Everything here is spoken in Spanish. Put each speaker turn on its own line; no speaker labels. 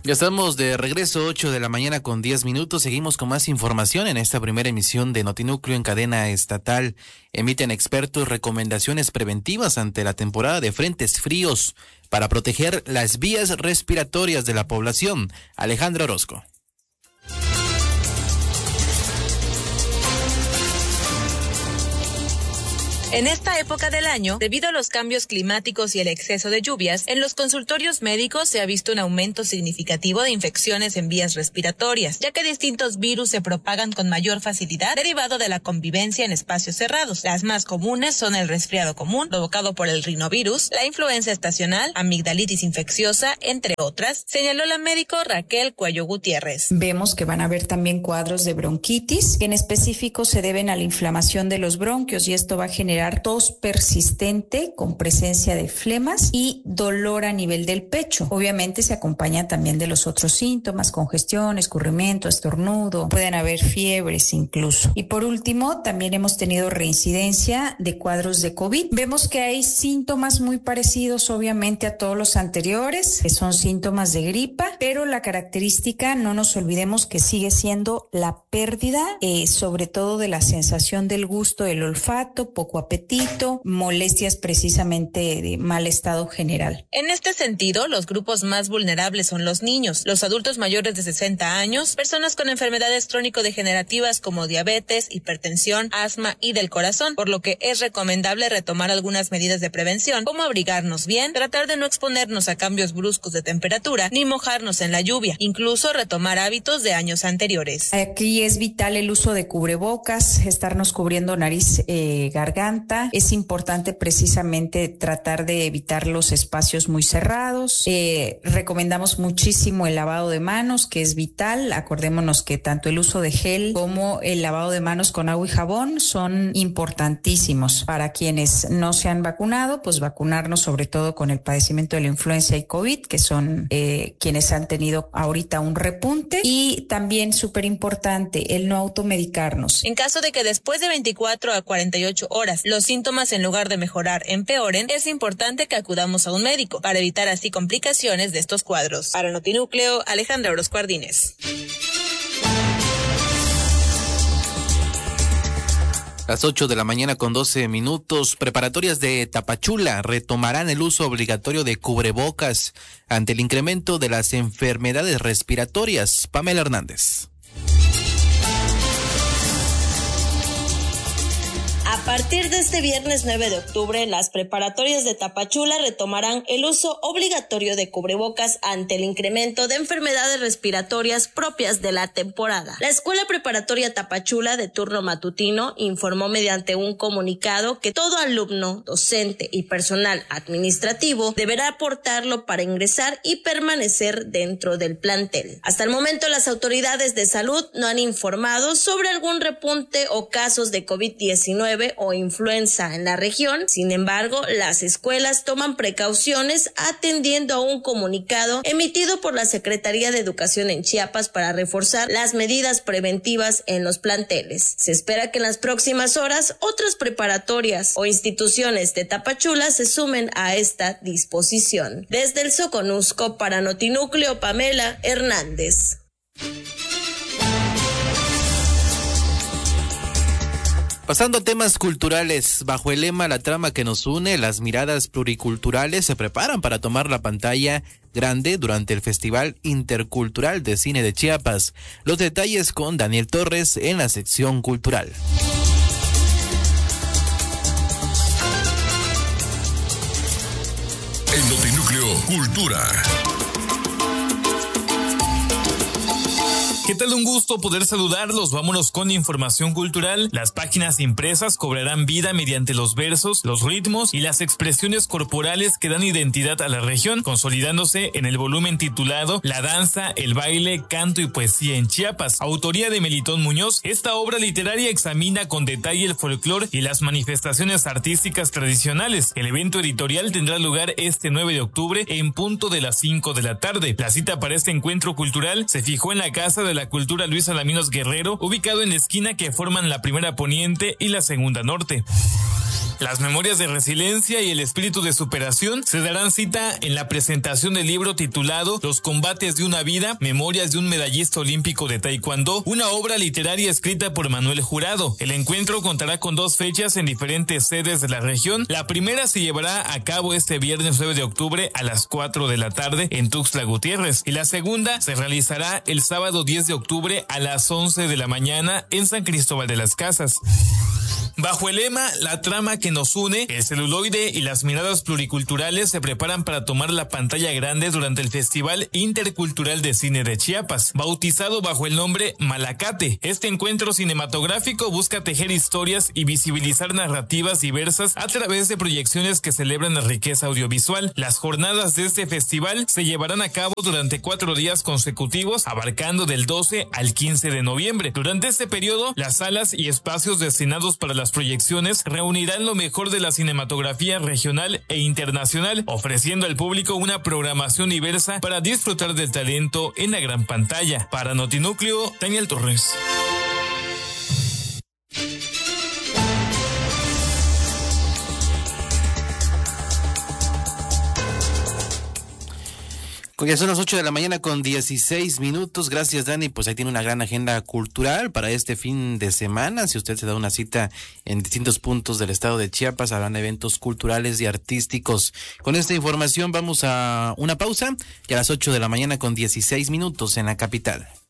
Ya estamos de regreso, 8 de la mañana con 10 minutos. Seguimos con más información en esta primera emisión de Notinúcleo en cadena estatal. Emiten expertos recomendaciones preventivas ante la temporada de frentes fríos para proteger las vías respiratorias de la población. Alejandro Orozco.
En esta época del año, debido a los cambios climáticos y el exceso de lluvias, en los consultorios médicos se ha visto un aumento significativo de infecciones en vías respiratorias, ya que distintos virus se propagan con mayor facilidad derivado de la convivencia en espacios cerrados. Las más comunes son el resfriado común, provocado por el rinovirus, la influenza estacional, amigdalitis infecciosa, entre otras, señaló la médico Raquel Cuello Gutiérrez.
Vemos que van a haber también cuadros de bronquitis, que en específico se deben a la inflamación de los bronquios, y esto va a generar tos persistente con presencia de flemas y dolor a nivel del pecho. Obviamente se acompaña también de los otros síntomas, congestión, escurrimiento, estornudo, pueden haber fiebres incluso. Y por último, también hemos tenido reincidencia de cuadros de COVID. Vemos que hay síntomas muy parecidos obviamente a todos los anteriores, que son síntomas de gripa, pero la característica, no nos olvidemos que sigue siendo la pérdida, sobre todo de la sensación del gusto, del olfato, poco apetito, molestias precisamente de mal estado general.
En este sentido, los grupos más vulnerables son los niños, los adultos mayores de 60 años, personas con enfermedades crónico-degenerativas como diabetes, hipertensión, asma y del corazón, por lo que es recomendable retomar algunas medidas de prevención, como abrigarnos bien, tratar de no exponernos a cambios bruscos de temperatura, ni mojarnos en la lluvia, incluso retomar hábitos de años anteriores.
Aquí es vital el uso de cubrebocas, estarnos cubriendo nariz, garganta. Es importante precisamente tratar de evitar los espacios muy cerrados. Recomendamos muchísimo el lavado de manos, que es vital. Acordémonos que tanto el uso de gel como el lavado de manos con agua y jabón son importantísimos. Para quienes no se han vacunado, pues vacunarnos sobre todo con el padecimiento de la influenza y COVID, que son quienes han tenido ahorita un repunte. Y también súper importante el no automedicarnos.
En caso de que después de 24 a 48 horas los síntomas, en lugar de mejorar, empeoren, es importante que acudamos a un médico para evitar así complicaciones de estos cuadros. Para Notinúcleo, Alejandra Orozco Ardínez.
Las 8 de la mañana con 12 minutos, preparatorias de Tapachula retomarán el uso obligatorio de cubrebocas ante el incremento de las enfermedades respiratorias. Pamela Hernández.
A partir de este viernes 9 de octubre, las preparatorias de Tapachula retomarán el uso obligatorio de cubrebocas ante el incremento de enfermedades respiratorias propias de la temporada. La Escuela Preparatoria Tapachula de turno matutino informó mediante un comunicado que todo alumno, docente y personal administrativo deberá portarlo para ingresar y permanecer dentro del plantel. Hasta el momento, las autoridades de salud no han informado sobre algún repunte o casos de COVID-19 o influenza en la región. Sin embargo, las escuelas toman precauciones atendiendo a un comunicado emitido por la Secretaría de Educación en Chiapas para reforzar las medidas preventivas en los planteles. Se espera que en las próximas horas otras preparatorias o instituciones de Tapachula se sumen a esta disposición. Desde el Soconusco, para Notinúcleo, Pamela Hernández.
Pasando a temas culturales, bajo el lema La trama que nos une, las miradas pluriculturales se preparan para tomar la pantalla grande durante el Festival Intercultural de Cine de Chiapas. Los detalles con Daniel Torres en la sección cultural.
En Notinúcleo Cultura.
¿Qué tal? Un gusto poder saludarlos. Vámonos con información cultural. Las páginas impresas cobrarán vida mediante los versos, los ritmos y las expresiones corporales que dan identidad a la región, consolidándose en el volumen titulado La danza, el baile, canto y poesía en Chiapas, autoría de Melitón Muñoz. Esta obra literaria examina con detalle el folclore y las manifestaciones artísticas tradicionales. El evento editorial tendrá lugar este 9 de octubre en punto de las 5 de la tarde. La cita para este encuentro cultural se fijó en la Casa de la Cultura Luis Alaminos Guerrero, ubicado en la esquina que forman la primera poniente y la segunda norte. Las memorias de resiliencia y el espíritu de superación se darán cita en la presentación del libro titulado Los combates de una vida, memorias de un medallista olímpico de taekwondo, una obra literaria escrita por Manuel Jurado. El encuentro contará con 2 fechas en diferentes sedes de la región. La primera se llevará a cabo este viernes 9 de octubre a las 4 de la tarde en Tuxtla Gutiérrez y la segunda se realizará el sábado 10 de octubre a las 11 de la mañana en San Cristóbal de las Casas. Bajo el lema La trama que nos une, el celuloide y las miradas pluriculturales se preparan para tomar la pantalla grande durante el Festival Intercultural de Cine de Chiapas, bautizado bajo el nombre Malacate. Este encuentro cinematográfico busca tejer historias y visibilizar narrativas diversas a través de proyecciones que celebran la riqueza audiovisual. Las jornadas de este festival se llevarán a cabo durante 4 días consecutivos, abarcando del 12 al 15 de noviembre. Durante este periodo, las salas y espacios destinados para las proyecciones reunirán lo mejor de la cinematografía regional e internacional, ofreciendo al público una programación diversa para disfrutar del talento en la gran pantalla. Para Notinúcleo, Daniel Torres.
Ya son las 8 de la mañana con 16 minutos. Gracias, Dani. Pues ahí tiene una gran agenda cultural para este fin de semana. Si usted se da una cita en distintos puntos del estado de Chiapas, habrán eventos culturales y artísticos. Con esta información vamos a una pausa y a las 8 de la mañana con 16 minutos en la capital.